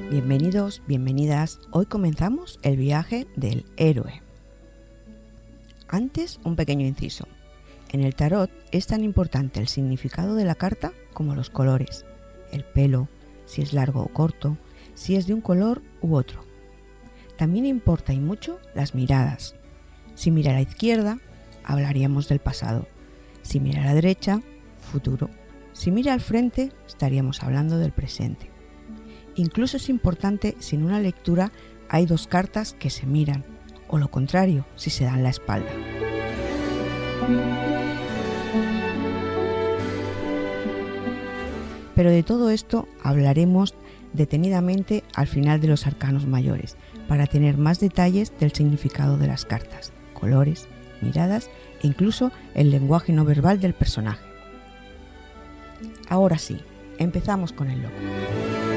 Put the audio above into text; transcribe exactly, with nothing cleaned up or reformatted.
Bienvenidos, bienvenidas. Hoy comenzamos el viaje del héroe. Antes, un pequeño inciso. En el tarot es tan importante el significado de la carta como los colores, el pelo, si es largo o corto, si es de un color u otro. También importa y mucho las miradas. Si mira a la izquierda, hablaríamos del pasado. Si mira a la derecha, futuro. Si mira al frente, estaríamos hablando del presente. Incluso es importante si en una lectura hay dos cartas que se miran, o lo contrario, si se dan la espalda. Pero de todo esto hablaremos detenidamente al final de los arcanos mayores, para tener más detalles del significado de las cartas, colores, miradas e incluso el lenguaje no verbal del personaje. Ahora sí, empezamos con el loco.